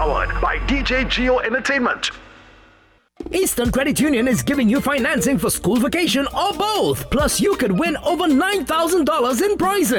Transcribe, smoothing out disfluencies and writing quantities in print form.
Powered by DJ Geo Entertainment. Eastern Credit Union is giving you financing for school vacation or both. Plus, you could win over $9,000 in prizes.